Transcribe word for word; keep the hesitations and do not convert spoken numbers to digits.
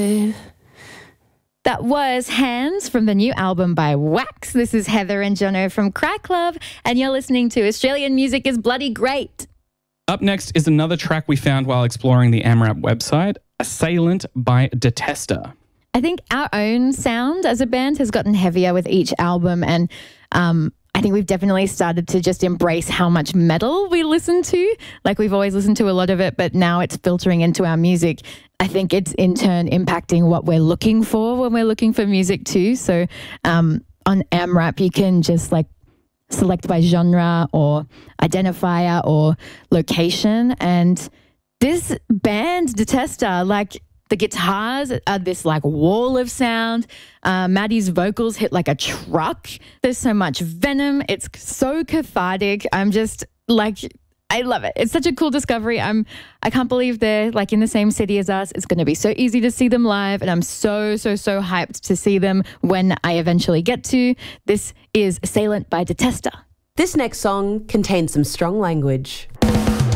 alive. That was Hands from the new album by Wax. This is Heather and Jono from Cry Club, and you're listening to Australian Music is Bloody Great. Up next is another track we found while exploring the AMRAP website, Assailant by Detesta. I think our own sound as a band has gotten heavier with each album, and um, I think we've definitely started to just embrace how much metal we listen to. Like, we've always listened to a lot of it, but now it's filtering into our music. I think it's in turn impacting what we're looking for when we're looking for music too. So um, on AMRAP, you can just like select by genre or identifier or location. And this band, Detesta, like, the guitars are this like wall of sound. Uh, Maddie's vocals hit like a truck. There's so much venom. It's so cathartic. I'm just like, I love it. It's such a cool discovery. I'm, I can't believe they're like in the same city as us. It's going to be so easy to see them live, and I'm so, so, so hyped to see them when I eventually get to. This is Assailant by Detesta. This next song contains some strong language.